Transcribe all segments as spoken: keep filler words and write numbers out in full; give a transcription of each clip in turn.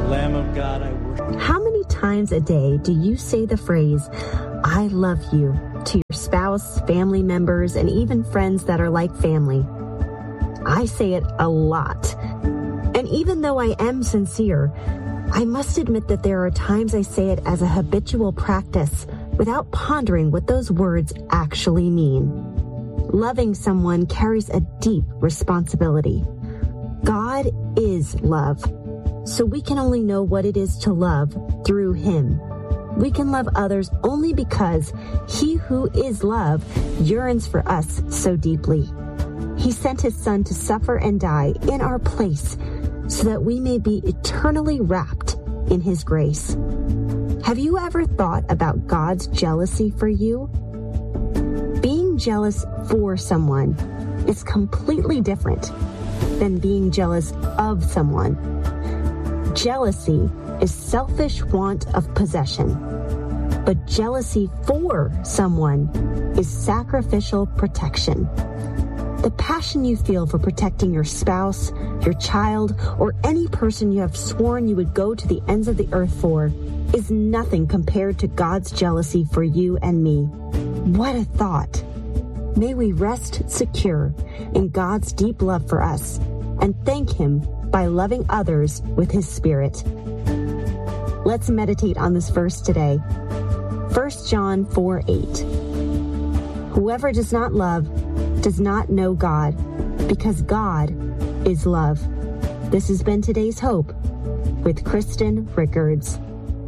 Lamb of God, I worship. How many times a day do you say the phrase, I love you, to your spouse, family members, and even friends that are like family? I say it a lot. And even though I am sincere, I must admit that there are times I say it as a habitual practice without pondering what those words actually mean. Loving someone carries a deep responsibility. God is love, so we can only know what it is to love through Him. We can love others only because He who is love yearns for us so deeply. He sent His Son to suffer and die in our place so that we may be eternally wrapped in His grace. Have you ever thought about God's jealousy for you? Being jealous for someone is completely different than being jealous of someone. Jealousy is selfish want of possession, but jealousy for someone is sacrificial protection. The passion you feel for protecting your spouse, your child, or any person you have sworn you would go to the ends of the earth for is nothing compared to God's jealousy for you and me. What a thought! May we rest secure in God's deep love for us and thank Him by loving others with His Spirit. Let's meditate on this verse today. First John four eight. Whoever does not love does not know God, because God is love. This has been today's Hope with Kristen Rickards.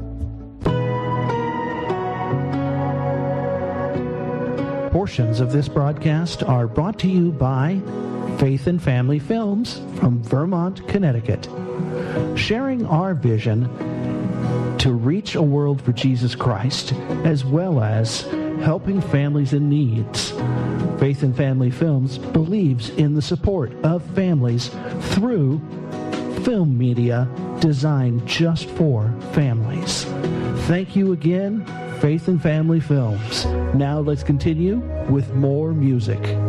Portions of this broadcast are brought to you by Faith and Family Films from Vermont, Connecticut, sharing our vision to reach a world for Jesus Christ, as well as helping families in needs. Faith and Family Films believes in the support of families through film media designed just for families. Thank you again, Faith and Family Films. Now let's continue with more music.